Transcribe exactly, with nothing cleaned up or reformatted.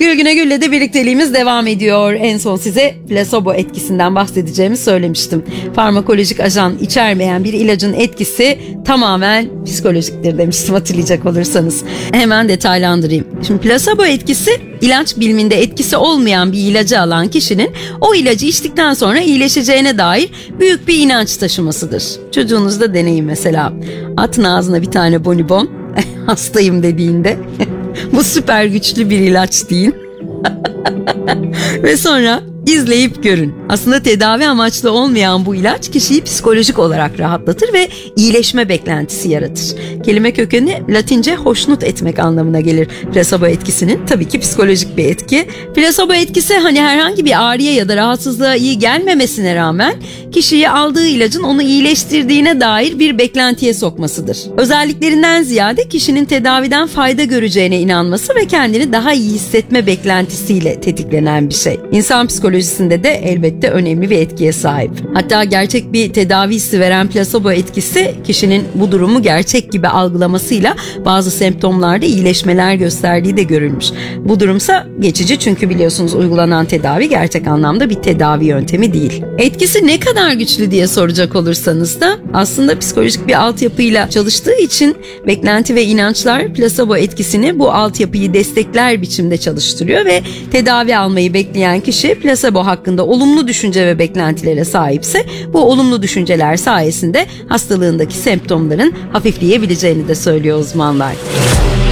Gül Güne Gül'le de birlikteliğimiz devam ediyor. En son size plasebo etkisinden bahsedeceğimi söylemiştim. Farmakolojik ajan içermeyen bir ilacın etkisi tamamen psikolojiktir demiştim, hatırlayacak olursanız. Hemen detaylandırayım. Şimdi plasebo etkisi, ilaç biliminde etkisi olmayan bir ilacı alan kişinin o ilacı içtikten sonra iyileşeceğine dair büyük bir inanç taşımasıdır. Çocuğunuzda deneyin mesela. Atın ağzına bir tane bonibon, hastayım dediğinde bu süper güçlü bir ilaç deyin. Ve sonra izleyip görün. Aslında tedavi amaçlı olmayan bu ilaç kişiyi psikolojik olarak rahatlatır ve iyileşme beklentisi yaratır. Kelime kökeni Latince hoşnut etmek anlamına gelir. Plasebo etkisinin tabii ki psikolojik bir etki. Plasebo etkisi hani herhangi bir ağrıya ya da rahatsızlığa iyi gelmemesine rağmen kişiyi aldığı ilacın onu iyileştirdiğine dair bir beklentiye sokmasıdır. Özelliklerinden ziyade kişinin tedaviden fayda göreceğine inanması ve kendini daha iyi hissetme beklentisiyle tetiklenen bir şey. İnsan psikolojisinde de elbette önemli bir etkiye sahip. Hatta gerçek bir tedavi hissi veren plasebo etkisi kişinin bu durumu gerçek gibi algılamasıyla bazı semptomlarda iyileşmeler gösterdiği de görülmüş. Bu durumsa geçici, çünkü biliyorsunuz uygulanan tedavi gerçek anlamda bir tedavi yöntemi değil. Etkisi ne kadar güçlü diye soracak olursanız da aslında psikolojik bir altyapıyla çalıştığı için beklenti ve inançlar plasebo etkisini bu altyapıyı destekler biçimde çalıştırıyor ve tedavi almayı bekleyen kişi plasebo hakkında olumlu düşünce ve beklentilere sahipse bu olumlu düşünceler sayesinde hastalığındaki semptomların hafifleyebileceğini de söylüyor uzmanlar.